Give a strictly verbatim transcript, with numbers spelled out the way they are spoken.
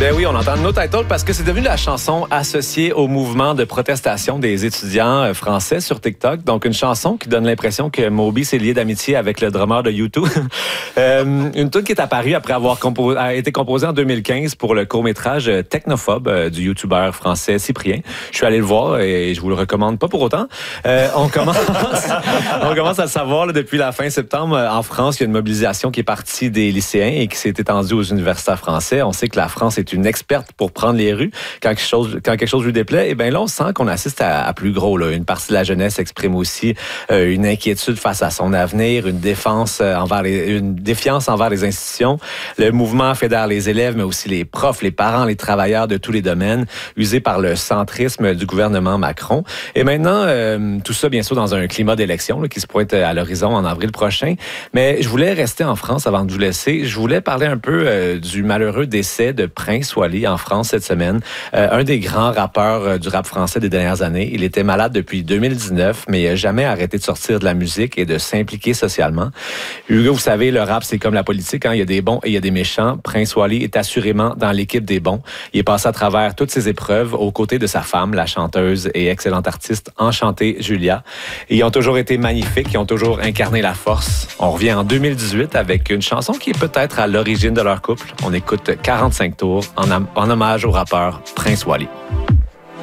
Ben oui, on entend No Title parce que c'est devenu la chanson associée au mouvement de protestation des étudiants français sur TikTok. Donc, une chanson qui donne l'impression que Moby s'est lié d'amitié avec le drummer de U deux. euh, une tune qui est apparue après avoir compo- a été composée en deux mille quinze pour le court-métrage Technophobe euh, du youtubeur français Cyprien. Je suis allé le voir et je vous le recommande pas pour autant. Euh, on commence on commence à le savoir là, depuis la fin septembre. En France, il y a une mobilisation qui est partie des lycéens et qui s'est étendue aux universitaires français. On sait que la France est une experte pour prendre les rues quand quelque chose, quand quelque chose lui déplaît. Et bien là, on sent qu'on assiste à, à plus gros. Là. Une partie de la jeunesse exprime aussi euh, une inquiétude face à son avenir, une défense envers les, une défiance envers les institutions. Le mouvement fédère les élèves, mais aussi les profs, les parents, les travailleurs de tous les domaines, usés par le centrisme du gouvernement Macron. Et maintenant, euh, tout ça, bien sûr, dans un climat d'élection là, qui se pointe à l'horizon en avril prochain. Mais je voulais rester en France avant de vous laisser. Je voulais parler un peu euh, du malheureux décès de Prince Wally en France cette semaine. Euh, un des grands rappeurs euh, du rap français des dernières années. Il était malade depuis deux mille dix-neuf, mais il n'a jamais arrêté de sortir de la musique et de s'impliquer socialement. Hugo, vous savez, le rap, c'est comme la politique. Hein? Il y a des bons et il y a des méchants. Prince Wally est assurément dans l'équipe des bons. Il est passé à travers toutes ses épreuves aux côtés de sa femme, la chanteuse et excellente artiste Enchantée Julia. Et ils ont toujours été magnifiques. Ils ont toujours incarné la force. On revient en deux mille dix-huit avec une chanson qui est peut-être à l'origine de leur couple. On écoute quarante-cinq tours en, am- en hommage au rappeur Prince Wally.